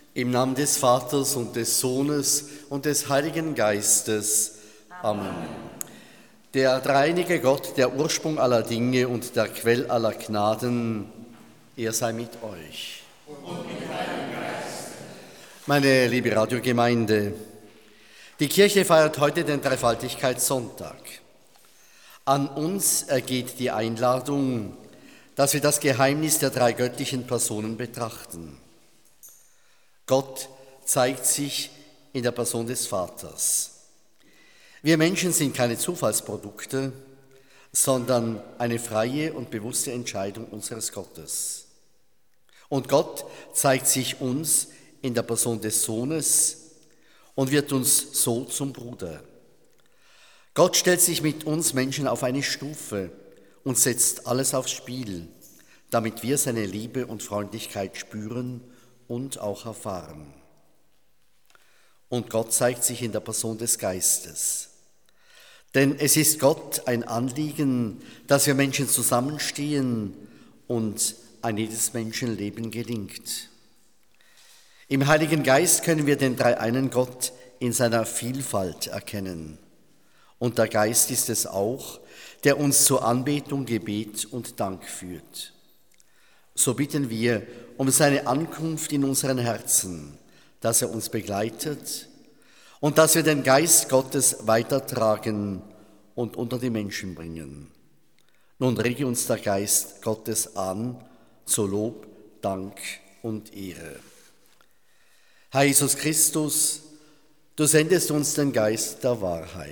Im Namen des Vaters und des Sohnes und des Heiligen Geistes. Amen. Der dreieinige Gott, der Ursprung aller Dinge und der Quell aller Gnaden, er sei mit euch. Und mit deinem Geist. Meine liebe Radiogemeinde, die Kirche feiert heute den Dreifaltigkeitssonntag. An uns ergeht die Einladung, dass wir das Geheimnis der drei göttlichen Personen betrachten. Gott zeigt sich in der Person des Vaters. Wir Menschen sind keine Zufallsprodukte, sondern eine freie und bewusste Entscheidung unseres Gottes. Und Gott zeigt sich uns in der Person des Sohnes und wird uns so zum Bruder. Gott stellt sich mit uns Menschen auf eine Stufe und setzt alles aufs Spiel, damit wir seine Liebe und Freundlichkeit spüren und auch erfahren. Und Gott zeigt sich in der Person des Geistes. Denn es ist Gott ein Anliegen, dass wir Menschen zusammenstehen und ein jedes Menschenleben gelingt. Im Heiligen Geist können wir den dreieinen Gott in seiner Vielfalt erkennen. Und der Geist ist es auch, der uns zur Anbetung, Gebet und Dank führt. So bitten wir um seine Ankunft in unseren Herzen, dass er uns begleitet und dass wir den Geist Gottes weitertragen und unter die Menschen bringen. Nun rege uns der Geist Gottes an, zu Lob, Dank und Ehre. Herr Jesus Christus, du sendest uns den Geist der Wahrheit.